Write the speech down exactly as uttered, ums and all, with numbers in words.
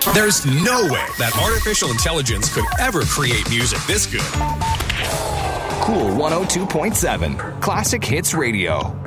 There's no way that artificial intelligence could ever create music this good. Cool one oh two point seven, Classic Hits Radio.